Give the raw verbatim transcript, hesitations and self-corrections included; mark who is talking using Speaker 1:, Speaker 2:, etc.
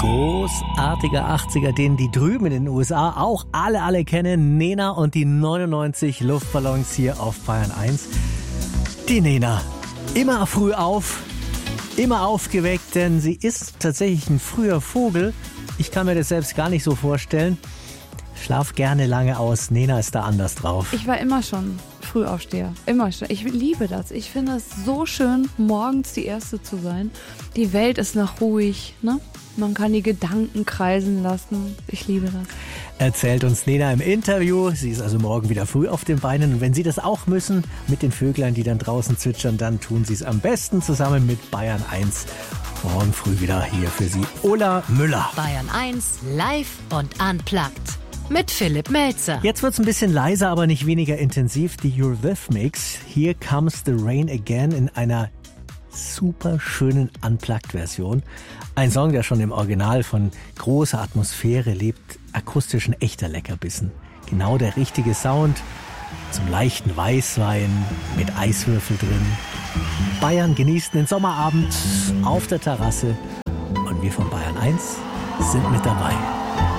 Speaker 1: Großartiger achtziger, den die drüben in den U S A auch alle, alle kennen. Nena und die neunundneunzig Luftballons hier auf Bayern eins. Die Nena, immer früh auf, immer aufgeweckt, denn sie ist tatsächlich ein früher Vogel. Ich kann mir das selbst gar nicht so vorstellen. Schlaf gerne lange aus. Nena ist da anders drauf.
Speaker 2: Ich war immer schon Frühaufsteher. Immer schon. Ich liebe das. Ich finde es so schön, morgens die Erste zu sein. Die Welt ist noch ruhig, ne? Man kann die Gedanken kreisen lassen. Ich liebe das.
Speaker 1: Erzählt uns Nena im Interview. Sie ist also morgen wieder früh auf den Beinen. Und wenn Sie das auch müssen, mit den Vöglein, die dann draußen zwitschern, dann tun Sie es am besten zusammen mit Bayern eins. Morgen früh wieder hier für Sie Ulla Müller.
Speaker 3: Bayern eins live und unplugged. Mit Philipp Melzer.
Speaker 1: Jetzt wird's ein bisschen leiser, aber nicht weniger intensiv. Die Eurythmics. Here Comes the Rain Again in einer super schönen Unplugged-Version. Ein Song, der schon im Original von großer Atmosphäre lebt, akustisch ein echter Leckerbissen. Genau der richtige Sound zum leichten Weißwein mit Eiswürfel drin. Bayern genießt den Sommerabend auf der Terrasse und wir von Bayern eins sind mit dabei.